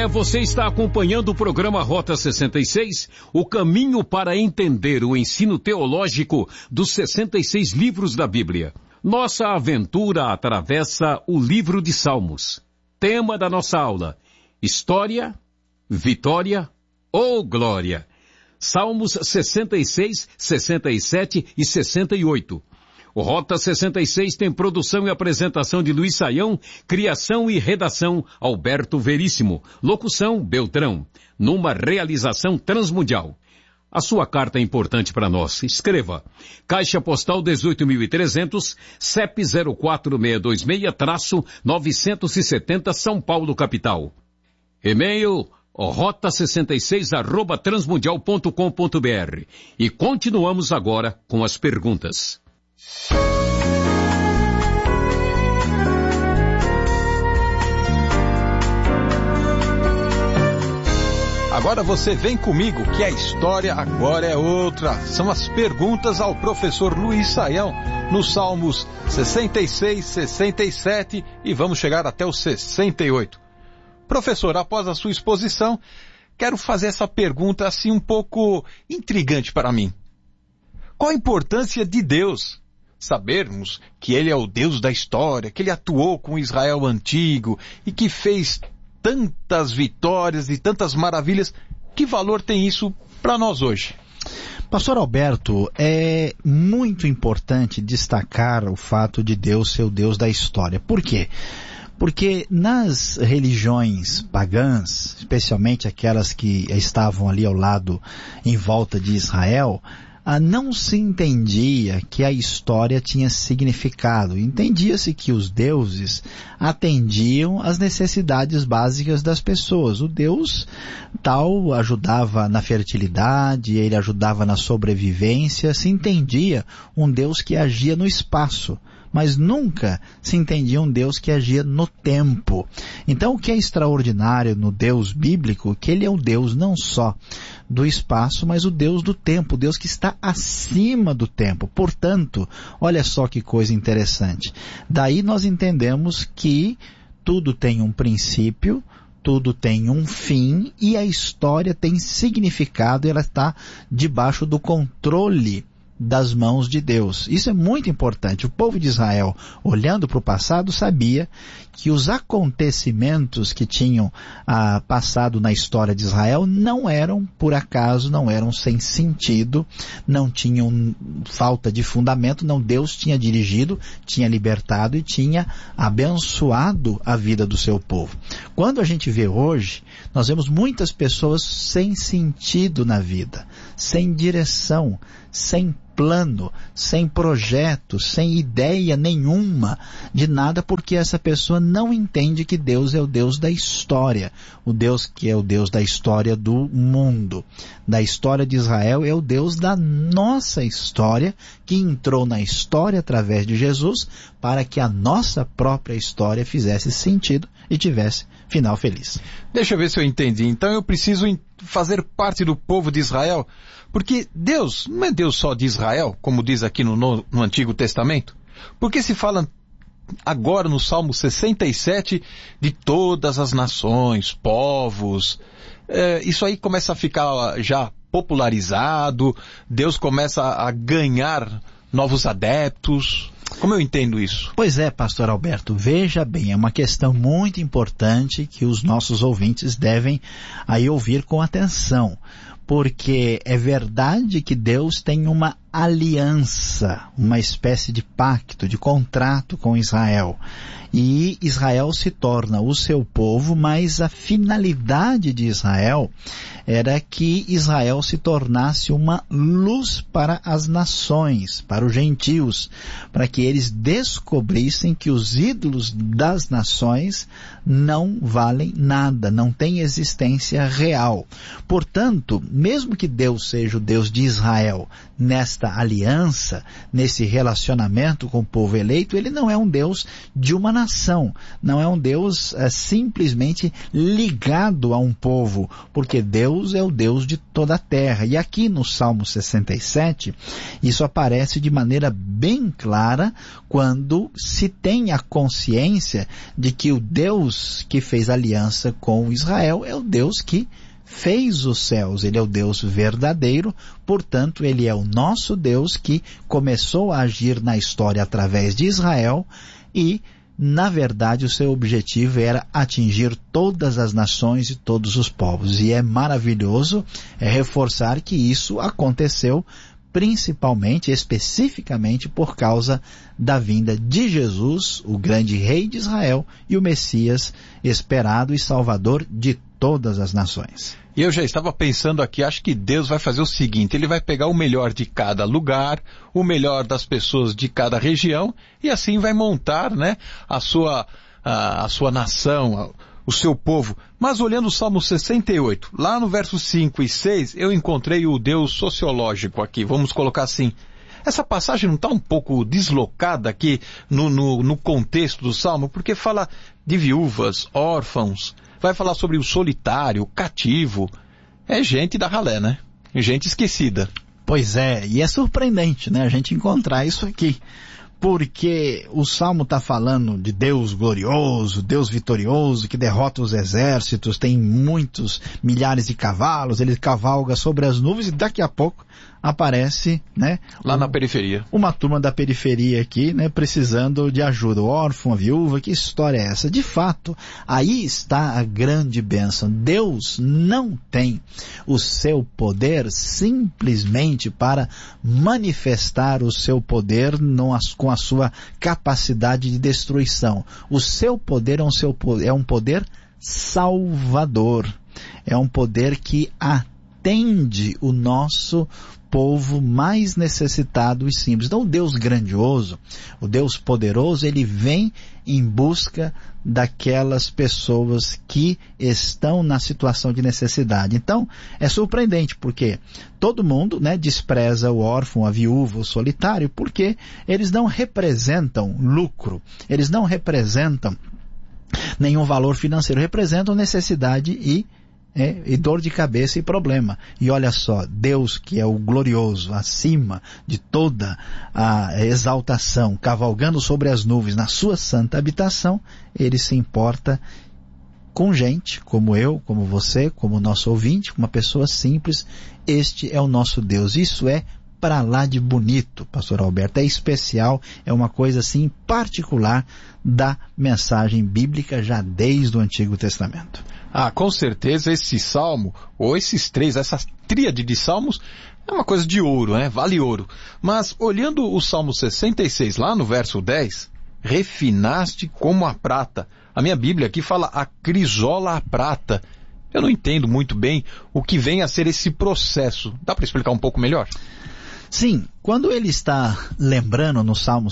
você está acompanhando o programa Rota 66, o caminho para entender o ensino teológico dos 66 livros da Bíblia. Nossa aventura atravessa o livro de Salmos. Tema da nossa aula: História, Vitória ou Glória. Salmos 66, 67 e 68. O Rota 66 tem produção e apresentação de Luiz Saião, criação e redação Alberto Veríssimo, locução Beltrão, numa realização transmundial. A sua carta é importante para nós. Escreva: Caixa Postal 18.300, CEP 04626-970, São Paulo, capital. E-mail rota66@transmundial.com.br. E continuamos agora com as perguntas. Agora você vem comigo, que a história agora é outra. São as perguntas ao professor Luiz Saião, nos Salmos 66, 67 e vamos chegar até o 68. Professor, após a sua exposição, quero fazer essa pergunta assim um pouco intrigante para mim. Qual a importância de Deus? Sabermos que Ele é o Deus da história, que Ele atuou com Israel antigo e que fez tantas vitórias e tantas maravilhas. Que valor tem isso para nós hoje? Pastor Alberto, é muito importante destacar o fato de Deus ser o Deus da história. Por quê? Porque nas religiões pagãs, especialmente aquelas que estavam ali ao lado, em volta de Israel, não se entendia que a história tinha significado. Entendia-se que os deuses atendiam às necessidades básicas das pessoas. O Deus tal ajudava na fertilidade, ele ajudava na sobrevivência. Se entendia um Deus que agia no espaço, mas nunca se entendia um Deus que agia no tempo. Então, o que é extraordinário no Deus bíblico, que ele é o Deus não só do espaço, mas o Deus do tempo, o Deus que está acima do tempo. Portanto, olha só que coisa interessante. Daí nós entendemos que tudo tem um princípio, tudo tem um fim, e a história tem significado, e ela está debaixo do controle das mãos de Deus. Isso é muito importante. O povo de Israel, olhando para o passado, sabia que os acontecimentos que tinham passado na história de Israel não eram por acaso, não eram sem sentido, não tinham falta de fundamento, não. Deus tinha dirigido, tinha libertado e tinha abençoado a vida do seu povo. Quando a gente vê hoje, nós vemos muitas pessoas sem sentido na vida, sem direção, sem plano, sem projeto, sem ideia nenhuma de nada, porque essa pessoa não entende que Deus é o Deus da história. O Deus que é o Deus da história do mundo, da história de Israel, é o Deus da nossa história, que entrou na história através de Jesus, para que a nossa própria história fizesse sentido e tivesse final feliz. Deixa eu ver se eu entendi. Então eu preciso fazer parte do povo de Israel, porque Deus não é Deus só de Israel, como diz aqui no Antigo Testamento. Porque se fala agora no Salmo 67 de todas as nações, povos. Isso aí começa a ficar já popularizado, Deus começa a ganhar novos adeptos. Como eu entendo isso? Pois é, pastor Alberto, veja bem, é uma questão muito importante que os nossos ouvintes devem aí ouvir com atenção, porque é verdade que Deus tem uma aliança, uma espécie de pacto, de contrato com Israel. E Israel se torna o seu povo, mas a finalidade de Israel era que Israel se tornasse uma luz para as nações, para os gentios, para que eles descobrissem que os ídolos das nações não valem nada, não têm existência real. Portanto, mesmo que Deus seja o Deus de Israel nesta aliança, nesse relacionamento com o povo eleito, ele não é um Deus de uma nação, não é um Deus simplesmente ligado a um povo, porque Deus é o Deus de toda a terra. E aqui no Salmo 67, isso aparece de maneira bem clara quando se tem a consciência de que o Deus que fez aliança com Israel é o Deus que fez os céus, ele é o Deus verdadeiro, portanto ele é o nosso Deus que começou a agir na história através de Israel e, na verdade, o seu objetivo era atingir todas as nações e todos os povos. E é maravilhoso reforçar que isso aconteceu principalmente, especificamente por causa da vinda de Jesus, o grande rei de Israel e o Messias esperado e salvador de todas as nações. E eu já estava pensando aqui, acho que Deus vai fazer o seguinte, ele vai pegar o melhor de cada lugar, o melhor das pessoas de cada região, e assim vai montar, né, a sua nação, o seu povo. Mas olhando o Salmo 68, lá no verso 5 e 6, eu encontrei o Deus sociológico aqui, vamos colocar assim. Essa passagem não está um pouco deslocada aqui no contexto do Salmo, porque fala de viúvas, órfãos, vai falar sobre o solitário, o cativo. É gente da ralé, né? Gente esquecida. Pois é, e é surpreendente, né, a gente encontrar isso aqui. Porque o Salmo está falando de Deus glorioso, Deus vitorioso, que derrota os exércitos, tem muitos milhares de cavalos, ele cavalga sobre as nuvens e daqui a pouco aparece, né? Lá na periferia. Uma turma da periferia aqui, né? Precisando de ajuda. O órfão, a viúva, que história é essa? De fato, aí está a grande bênção. Deus não tem o seu poder simplesmente para manifestar o seu poder com a sua capacidade de destruição. O seu poder é um poder salvador. É um poder que atende o nosso povo mais necessitado e simples. Então o Deus grandioso, o Deus poderoso, ele vem em busca daquelas pessoas que estão na situação de necessidade. Então é surpreendente porque todo mundo, né, despreza o órfão, a viúva, o solitário, porque eles não representam lucro, eles não representam nenhum valor financeiro, representam necessidade e dor de cabeça e problema. E olha só, Deus que é o glorioso, acima de toda a exaltação, cavalgando sobre as nuvens na sua santa habitação, ele se importa com gente, como eu, como você, como o nosso ouvinte, uma pessoa simples. Este é o nosso Deus. Isso é para lá de bonito, pastor Alberto, é especial, é uma coisa assim particular da mensagem bíblica já desde o Antigo Testamento. Ah, com certeza esse salmo, ou esses três, essa tríade de salmos, é uma coisa de ouro, né? Vale ouro. Mas olhando o Salmo 66, lá no verso 10, refinaste como a prata. A minha Bíblia aqui fala a crisola a prata. Eu não entendo muito bem o que vem a ser esse processo. Dá para explicar um pouco melhor? Sim, quando ele está lembrando no Salmo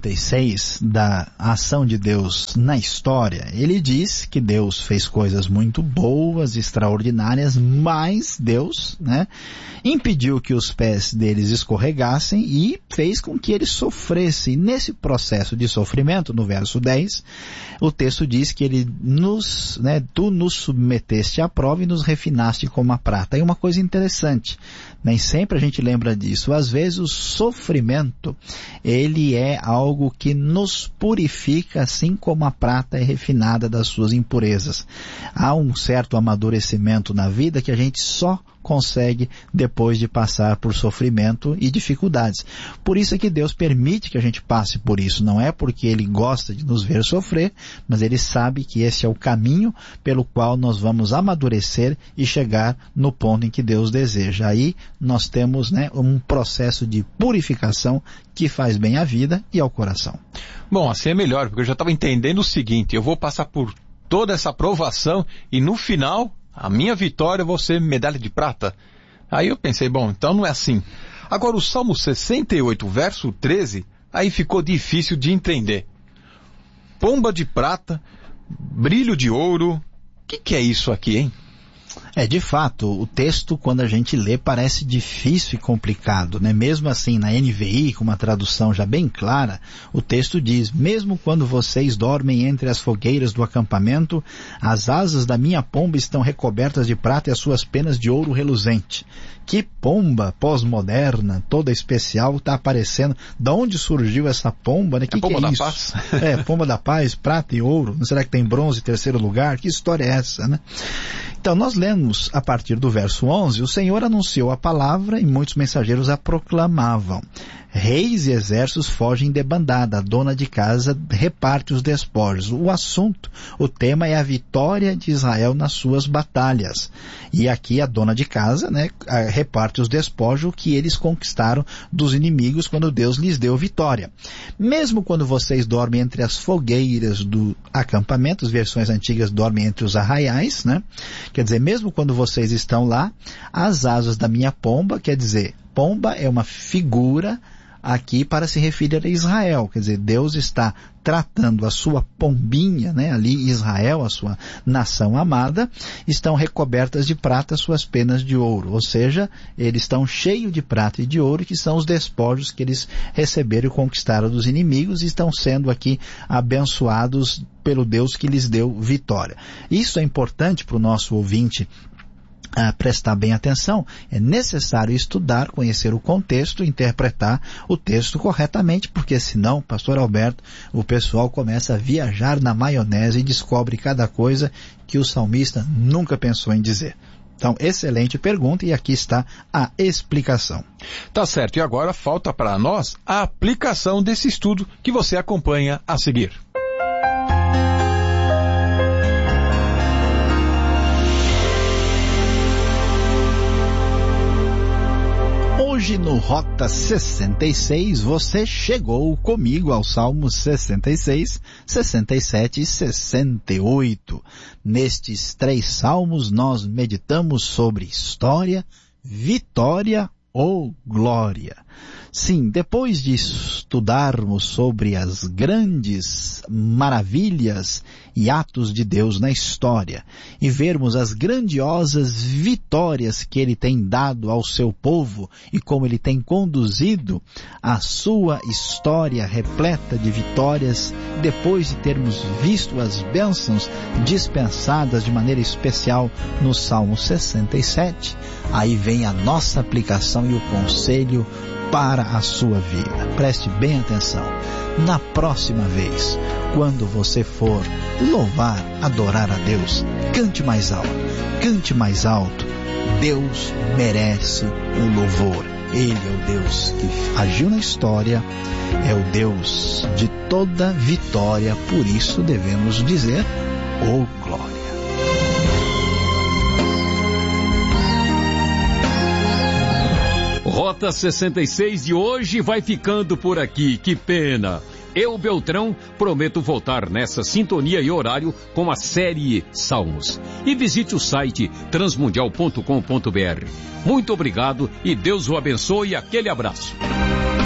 66 da ação de Deus na história, ele diz que Deus fez coisas muito boas, extraordinárias, mas Deus, né, impediu que os pés deles escorregassem e fez com que eles sofressem. E nesse processo de sofrimento, no verso 10, o texto diz que ele tu nos submeteste à prova e nos refinaste como a prata. E uma coisa interessante, nem sempre a gente lembra disso. Às vezes o sofrimento, ele é algo que nos purifica, assim como a prata é refinada das suas impurezas. Há um certo amadurecimento na vida que a gente só consegue depois de passar por sofrimento e dificuldades. Por isso é que Deus permite que a gente passe por isso. Não é porque Ele gosta de nos ver sofrer, mas Ele sabe que esse é o caminho pelo qual nós vamos amadurecer e chegar no ponto em que Deus deseja. Aí nós temos, né, um processo de purificação que faz bem à vida e ao coração. Bom, assim é melhor, porque eu já estava entendendo o seguinte: eu vou passar por toda essa provação e no final a minha vitória vai ser medalha de prata. Aí eu pensei, bom, então não é assim. Agora o Salmo 68, verso 13, aí ficou difícil de entender. Pomba de prata, brilho de ouro, o que é isso aqui, hein? De fato, o texto, quando a gente lê, parece difícil e complicado, né? Mesmo assim, na NVI, com uma tradução já bem clara, o texto diz: mesmo quando vocês dormem entre as fogueiras do acampamento, as asas da minha pomba estão recobertas de prata e as suas penas de ouro reluzente. Que pomba pós-moderna, toda especial, está aparecendo. Da onde surgiu essa pomba, né? Que pomba é da isso? paz. Pomba da paz, prata e ouro. Será que tem bronze em terceiro lugar? Que história é essa, né? Então, nós lemos a partir do verso 11, o Senhor anunciou a palavra e muitos mensageiros a proclamavam. Reis e exércitos fogem debandada, a dona de casa reparte os despojos. O assunto, o tema é a vitória de Israel nas suas batalhas. E aqui a dona de casa, né, reparte os despojos que eles conquistaram dos inimigos quando Deus lhes deu vitória. Mesmo quando vocês dormem entre as fogueiras do acampamento, as versões antigas dormem entre os arraiais, né? Quer dizer, mesmo quando vocês estão lá, as asas da minha pomba, quer dizer, pomba é uma figura aqui para se referir a Israel, quer dizer, Deus está tratando a sua pombinha, né, ali Israel, a sua nação amada, estão recobertas de prata suas penas de ouro, ou seja, eles estão cheios de prata e de ouro, que são os despojos que eles receberam e conquistaram dos inimigos e estão sendo aqui abençoados pelo Deus que lhes deu vitória. Isso é importante para o nosso ouvinte prestar bem atenção. É necessário estudar, conhecer o contexto, interpretar o texto corretamente, porque senão, pastor Alberto, o pessoal começa a viajar na maionese e descobre cada coisa que o salmista nunca pensou em dizer. Então, excelente pergunta, e aqui está a explicação. Tá certo, e agora falta para nós a aplicação desse estudo que você acompanha a seguir. Hoje no Rota 66 você chegou comigo aos Salmos 66, 67 e 68. Nestes 3 salmos nós meditamos sobre história, vitória ou glória. Sim, depois de estudarmos sobre as grandes maravilhas e atos de Deus na história e vermos as grandiosas vitórias que Ele tem dado ao seu povo e como Ele tem conduzido a sua história repleta de vitórias, depois de termos visto as bênçãos dispensadas de maneira especial no Salmo 67, aí vem a nossa aplicação e o conselho para a sua vida. Preste bem atenção. Na próxima vez, quando você for louvar, adorar a Deus, cante mais alto. Cante mais alto. Deus merece o louvor. Ele é o Deus que agiu na história, é o Deus de toda vitória, por isso devemos dizer, oh glória. Rota 66 de hoje vai ficando por aqui, que pena. Eu, Beltrão, prometo voltar nessa sintonia e horário com a série Salmos. E visite o site transmundial.com.br. Muito obrigado e Deus o abençoe. Aquele abraço.